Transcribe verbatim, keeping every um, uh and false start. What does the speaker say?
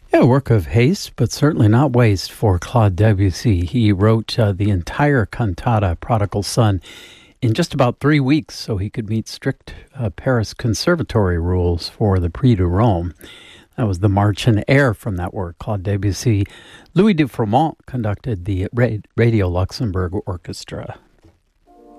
Yeah, a work of haste, but certainly not waste for Claude Debussy. He wrote uh, the entire cantata, Prodigal Son, in just about three weeks so he could meet strict uh, Paris conservatory rules for the Prix de Rome. That was the March in Air from that work, Claude Debussy. Louis de Froment conducted the Radio Luxembourg Orchestra.